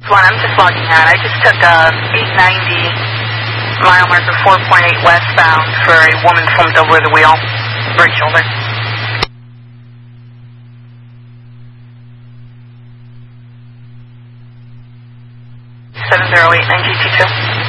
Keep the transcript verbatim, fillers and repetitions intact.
One, I'm just logging out. I just took a eight ninety mile marker four point eight westbound for a woman slumped over the wheel, right shoulder. seven zero eight nine two two two.